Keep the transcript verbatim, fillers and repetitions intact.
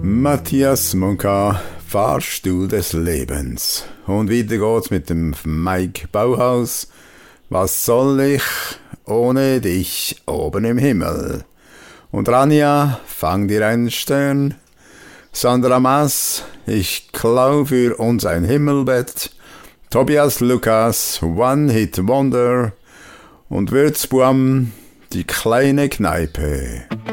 Matthias Munka, Fahrstuhl des Lebens. Und weiter geht's mit dem Mike Bauhaus. Was soll ich ohne dich oben im Himmel? Und Rania, fang dir einen Stern. Sandra Maas, ich klau für uns ein Himmelbett. Tobias Lukas, One Hit Wonder. Und Würzburm, die kleine Kneipe.